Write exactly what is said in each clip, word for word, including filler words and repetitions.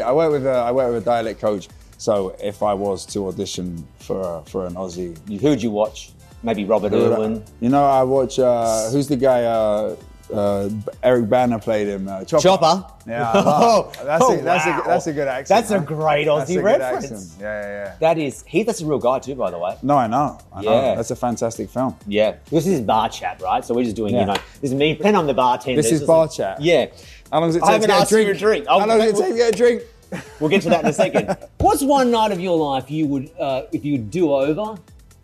I work with a, I work with a dialect coach, so if I was to audition for a, for an Aussie, who'd you watch? Maybe Robert Irwin. You know, I watch. Uh, who's the guy? Uh, uh, Eric Banner played him. Uh, Chopper. Chopper. Yeah. Oh, that's oh, a, that's wow. a that's a good accent. That's huh? a great Aussie that's a reference. Good accent. Yeah, yeah, yeah. That is he. That's a real guy too, by the way. No, I know. I know. Yeah. That's a fantastic film. Yeah. This is bar chat, right? So we're just doing, Yeah. you know, this is me. Pen on the bartender. This is bar chat. Yeah. How long does it I take haven't to get a asked you drink? a drink. How long does it take to get a drink? We'll get to that in a second. What's one night of your life you would, uh, if you do over,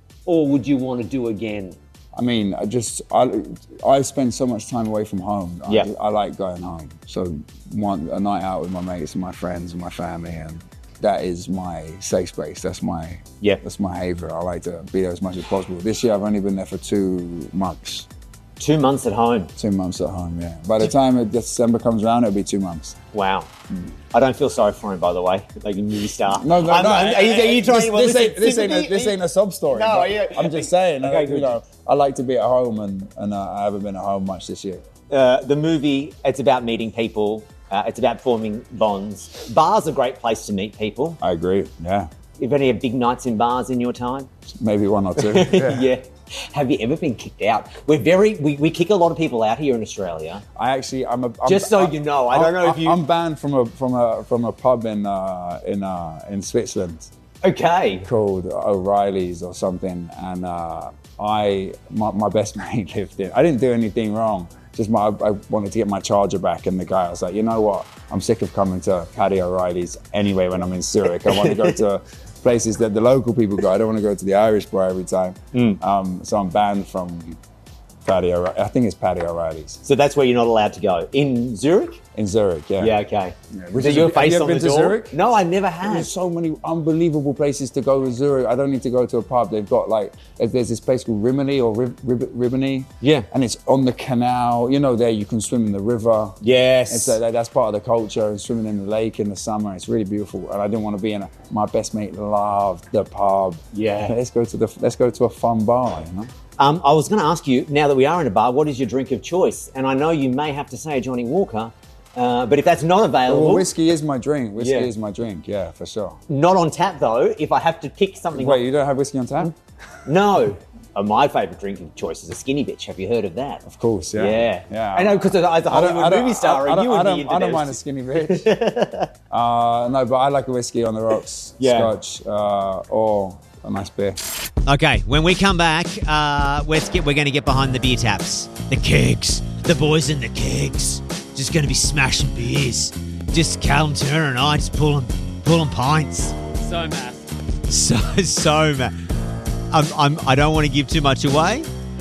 or would you want to do again? I mean, I just, I, I spend so much time away from home. I, Yeah. I like going home. So one, a night out with my mates and my friends and my family, and that is my safe space. That's my, Yeah. that's my haven. I like to be there as much as possible. This year I've only been there for two months. Two months at home. Two months at home, yeah. By the time December comes around, it'll be two months. Wow. I don't feel sorry for him, by the way. Like a movie star. No, no, I'm, no. I'm, are you, are you trying this, to... Well, this, listen, ain't, this, ain't a, sympathy- this ain't a sob story. No, but are you- I'm just saying, Okay, uh, good. you know, I like to be at home, and, and uh, I haven't been at home much this year. Uh, the movie, it's about meeting people. Uh, it's about forming bonds. Bars are a great place to meet people. I agree, yeah. You've any big nights in bars in your time? Maybe one or two. Yeah. Yeah. Have you ever been kicked out? We're very, we, we kick a lot of people out here in Australia. I actually, I'm a. I'm, Just so I- you know, I don't know if you- I'm banned from a from a from a pub in uh, in uh, in Switzerland Okay. called O'Reilly's or something, and uh, I my, my best mate lived in. I didn't do anything wrong. Just my, I wanted to get my charger back, and the guy I was like, you know what? I'm sick of coming to Paddy O'Reilly's anyway when I'm in Zurich. I want to go to places that the local people go. I don't want to go to the Irish bar every time. Mm. Um, so I'm banned from Paddy O'Reilly. I think it's Paddy O'Reilly's So that's where you're not allowed to go. In Zurich? in Zurich. Yeah. Yeah, okay. Yeah, Is which it is- your have face you ever on the been to door? Zurich? No, I never have. There's so many unbelievable places to go in Zurich. I don't need to go to a pub. They've got like, there's this place called Rimini or Rib, Rib, Rimini. Yeah. And it's on the canal. You know, there you can swim in the river. Yes. It's uh, that's part of the culture, and swimming in the lake in the summer. It's really beautiful. And I didn't want to be in a, my best mate loved the pub. Yeah. Let's go to the, let's go to a fun bar, you know? Um, I was going to ask you, now that we are in a bar, what is your drink of choice? And I know you may have to say Johnny Walker, uh, but if that's not available... Well, whiskey is my drink. Whiskey Yeah. is my drink, yeah, for sure. Not on tap, though. If I have to pick something... Wait, you don't have whiskey on tap? No. Uh, my favourite drink of choice is a skinny bitch. Have you heard of that? Of course, yeah. Yeah. yeah. I know, because as a I don't- Hollywood I don't- movie star, I, I and don't, you I and the don't, I don't internet- mind a skinny bitch. uh, no, but I like a whiskey on the rocks, Yeah. scotch, uh, or a nice beer. Okay, when we come back, uh, let's get, we're going to get behind the beer taps. The kegs. The boys in the kegs. Just going to be smashing beers. Just Callum Turner and I just pulling, pulling pints. So massive. So, so, man. I'm, I'm, I don't want to give too much away.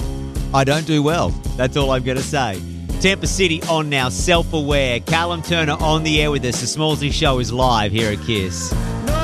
I don't do well. That's all I'm going to say. Tampa City on now, self-aware. Callum Turner on the air with us. The Smallsy Show is live here at Kiss.